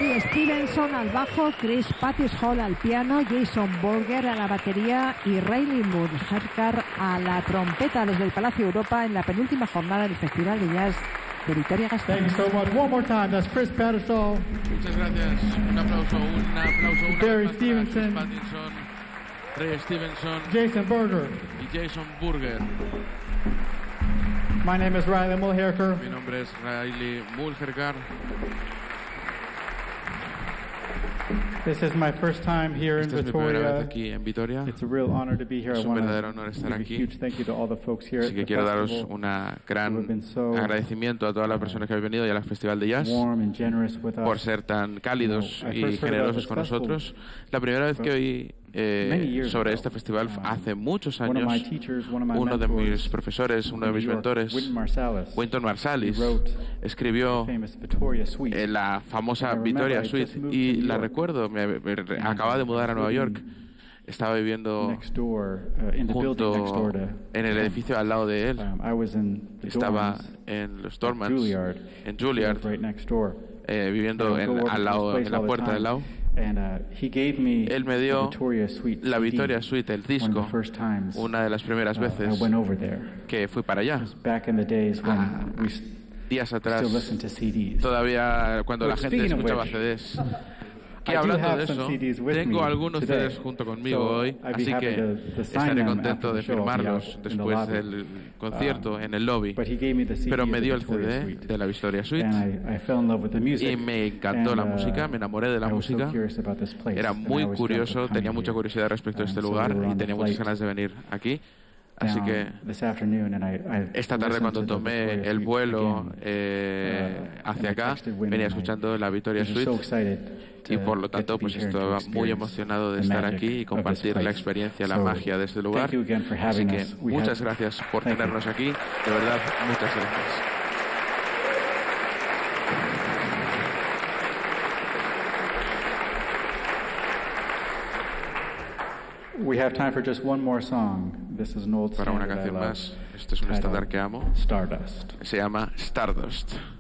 Gary Stevenson al bajo, Chris Pattis Hall al piano, Jason Burger a la batería y Riley Mulherkar a la trompeta desde el Palacio Europa en la penúltima jornada del Festival de Jazz de Vitoria-Gasteiz. Thank you so much. One more time. That's Chris Pattis Hall. Muchas gracias. Un aplauso. Gary Stevenson. Pattinson, Ray Stevenson Jason Burger. y Jason Burger. My name is Riley Mulherkar. Mi nombre es Riley Mulherkar. This is my first time here in Esta es mi primera vez Victoria. aquí en Vitoria. It's a real honor to be here. I Es un want verdadero honor to estar give a aquí. huge thank you to all the folks here Así at que the quiero daros festival. un Who gran have been so agradecimiento a todas las personas que habéis venido y al Festival de Jazz warm and generous with por us. ser tan cálidos I y first heard about generosos this con nosotros. La primera vez que oí many years sobre ago. este festival hace muchos One of my años. teachers, one of my Uno de mis mentors profesores, uno de in mis New York, mentores, Wynton Marsalis, Wynton Marsalis, he wrote escribió famous Victoria Suite. la famosa And I remember Victoria I Suite just moved y to New la York. recuerdo, acababa de mudar a Nueva York, estaba viviendo Next door, in the building next door junto to en el edificio al lado de él. I was in the Estaba dorms en los at dormants, Juilliard. en He Juilliard, lived right next door. viviendo I would go over al to lado, this place en la all the puerta time. del lado. And he gave me Él me the dio Victoria Suite la CD, Victoria Suite, el one of the disco, first times una de las primeras I veces went over there. que fui para allá. Back in the days when we Días atrás, still listened to CDs. todavía cuando la But gente speaking of escuchaba which, CDs. I Que do hablando have de some eso, CDs with tengo me algunos today. CDs junto conmigo So hoy, I'd be así happy que to sign estaré them contento after de the show. I'll be firmarlos out in the después lobby. del concierto en el lobby. But he gave me the CD Pero of me the dio el Victoria CD Suite. de la Victoria Suite And I fell in love with the music. y me encantó And, la música, me enamoré de la I was so música. curious about this place, Era and I muy was struck curioso, with tenía coming mucha here. curiosidad respecto a este So we lugar were y on the tenía muchas flight ganas de venir aquí. Así down que this afternoon, and I esta tarde listened cuando to the tomé Victoria el Suite vuelo again. hacia And I acá, texted Wynton, venía and escuchando la Victoria I was just so Suite excited y por lo to tanto get to be pues here and to estaba muy experience emocionado de the estar magic aquí y of this compartir la place. experiencia, la So, magia de este lugar. thank you again for Así having que us. We muchas have- gracias por Thank you. tenernos aquí, de verdad, muchas gracias. We have time for just one more song. This is an old Para una standard I canción love, más, este es un titled estándar que amo, Stardust. se llama Stardust.